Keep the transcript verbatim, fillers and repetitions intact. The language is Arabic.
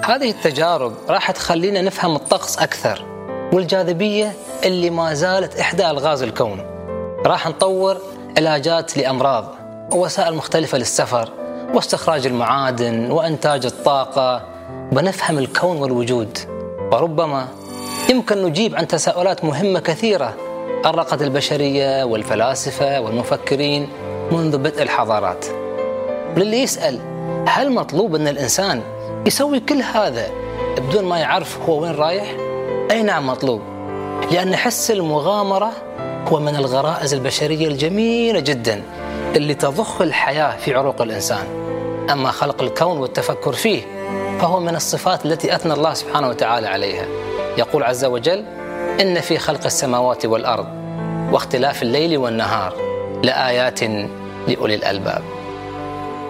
هذه التجارب راح تخلينا نفهم الطقس أكثر، والجاذبية اللي ما زالت إحدى ألغاز الكون. راح نطور علاجات لأمراض ووسائل مختلفة للسفر واستخراج المعادن وإنتاج الطاقة، بنفهم الكون والوجود، وربما يمكن نجيب عن تساؤلات مهمة كثيرة أرقت البشرية والفلاسفة والمفكرين منذ بدء الحضارات. للي يسأل هل مطلوب أن الإنسان يسوي كل هذا بدون ما يعرف هو وين رايح؟ أي نعم مطلوب، لأن حس المغامرة هو من الغرائز البشرية الجميلة جدا اللي تضخ الحياة في عروق الإنسان. أما خلق الكون والتفكر فيه فهو من الصفات التي أثنى الله سبحانه وتعالى عليها. يقول عز وجل: إن في خلق السماوات والأرض واختلاف الليل والنهار لآيات لأولي الألباب.